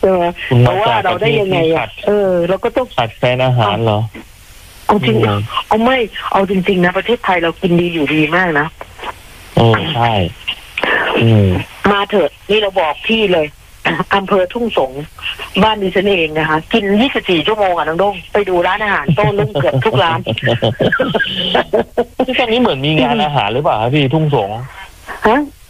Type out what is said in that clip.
ช่ไหมเพราะว่าเราได้ยังไงเราก็ต้องขาดแคลนอาหารเหรอเอาจริงเอาไม่เอาจริงๆนะประเทศไทยเรากินดีอยู่ดีมากนะใช่มาเถิดนี่เราบอกพี่เลยอำเภอทุ่งสงบ้านดิฉันเองนะคะกิน24 ชั่วโมงน้องด้งไปดูร้านอาหารโต้รุ่งเกือบทุกร้านที่ตอนนี้เหมือนมีงานอาหารหรือเปล่าพี่ทุ่งสงฮะ